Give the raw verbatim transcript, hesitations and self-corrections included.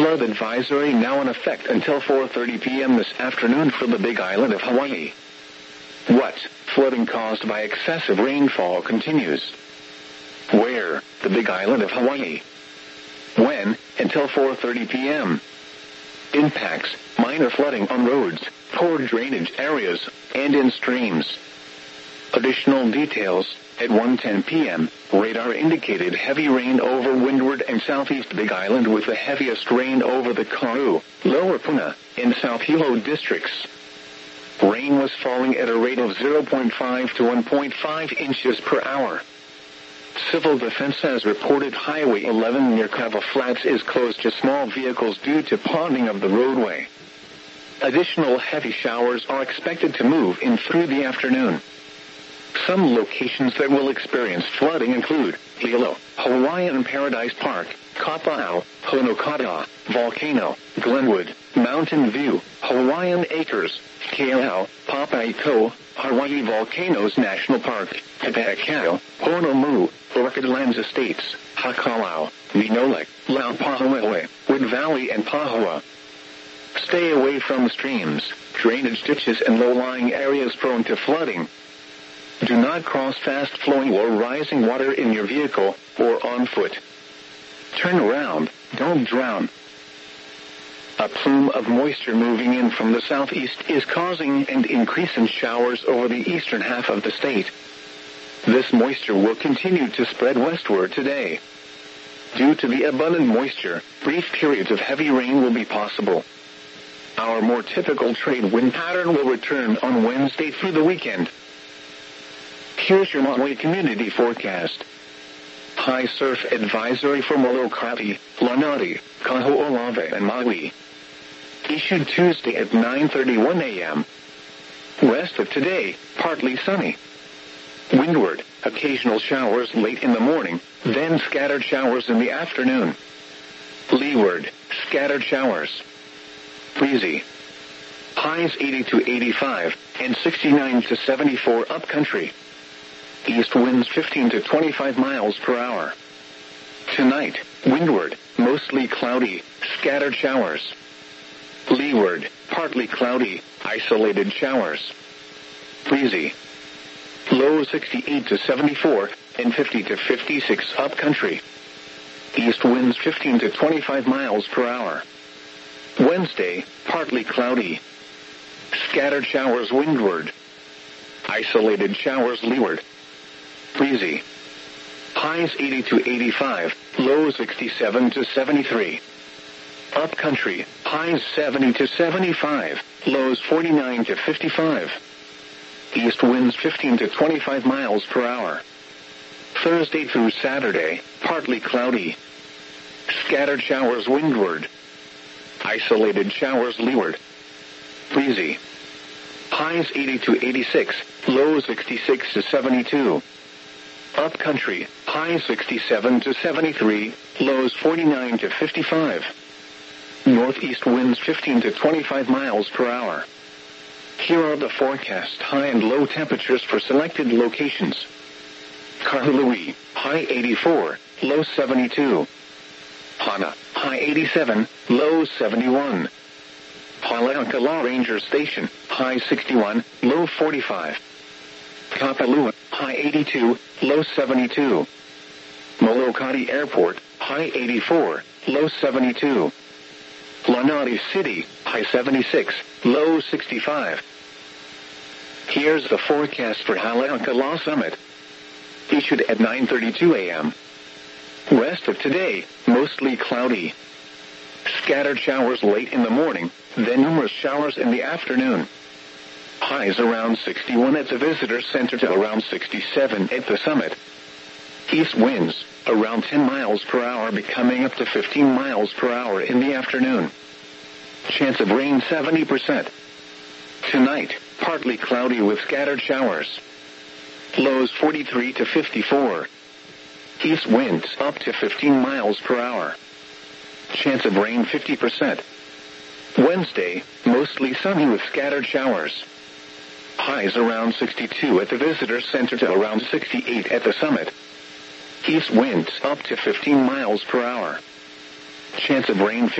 Flood advisory now in effect until four thirty p m this afternoon for the Big Island of Hawaii. What? Flooding caused by excessive rainfall continues. Where? The Big Island of Hawaii. When? Until four thirty p m Impacts: minor flooding on roads, poor drainage areas, and in streams. Additional details: at one ten p m, radar indicated heavy rain over Windward and Southeast Big Island, with the heaviest rain over the Karu, Lower Puna, and South Hilo districts. Rain was falling at a rate of zero point five to one point five inches per hour. Civil Defense has reported Highway eleven near Kava Flats is closed to small vehicles due to ponding of the roadway. Additional heavy showers are expected to move in through the afternoon. Some locations that will experience flooding include Hilo, Hawaiian Paradise Park, Kapa'au, Honokata, Volcano, Glenwood, Mountain View, Hawaiian Acres, Kealau, Papai'o, Hawaii Volcanoes National Park, Kapakau, Honolulu, Orchidlands Estates, Hakalau, Minolek, Laupahoehoe, Wood Valley and Pahoa. Stay away from streams, drainage ditches and low-lying areas prone to flooding. Do not cross fast-flowing or rising water in your vehicle or on foot. Turn around, don't drown. A plume of moisture moving in from the southeast is causing and increasing showers over the eastern half of the state. This moisture will continue to spread westward today. Due to the abundant moisture, brief periods of heavy rain will be possible. Our more typical trade wind pattern will return on Wednesday through the weekend. Here's your Maui community forecast. High surf advisory for Molokai, Lanai, Kaho'olawe and Maui. Issued Tuesday at nine thirty-one a m Rest of today, partly sunny. Windward, occasional showers late in the morning, then scattered showers in the afternoon. Leeward, scattered showers. Breezy. Highs eighty to eighty-five, and sixty-nine to seventy-four upcountry. East winds fifteen to twenty-five miles per hour. Tonight, windward, mostly cloudy, scattered showers. Leeward, partly cloudy, isolated showers. Breezy. Low sixty-eight to seventy-four, and fifty to fifty-six upcountry. East winds fifteen to twenty-five miles per hour. Wednesday, partly cloudy. Scattered showers windward. Isolated showers leeward. Breezy. Highs eighty to eighty-five, lows sixty-seven to seventy-three. Upcountry, highs seventy to seventy-five, lows forty-nine to fifty-five. East winds fifteen to twenty-five miles per hour. Thursday through Saturday, partly cloudy. Scattered showers windward. Isolated showers leeward. Breezy. Highs eighty to eighty-six, lows sixty-six to seventy-two. Upcountry, highs sixty-seven to seventy-three, lows forty-nine to fifty-five. Northeast winds fifteen to twenty-five miles per hour. Here are the forecast high and low temperatures for selected locations. Kahului, high eighty-four, low seventy-two. Hana, high eighty-seven, low seventy-one. Haleakala Ranger Station, high sixty-one, low forty-five. Kapalua, high eighty-two, low seventy-two. Molokai Airport, high eighty-four, low seventy-two. Lanai City, high seventy-six, low sixty-five. Here's the forecast for Haleakala Summit. Issued at nine thirty-two a m Rest of today, mostly cloudy. Scattered showers late in the morning, then numerous showers in the afternoon. Highs around sixty-one at the Visitor Center to around sixty-seven at the summit. East winds, around ten miles per hour becoming up to fifteen miles per hour in the afternoon. Chance of rain seventy percent. Tonight, partly cloudy with scattered showers. Lows forty-three to fifty-four. East winds up to fifteen miles per hour. Chance of rain fifty percent. Wednesday, mostly sunny with scattered showers. Highs around sixty-two at the Visitor Center to around sixty-eight at the summit. East winds up to fifteen miles per hour. Chance of rain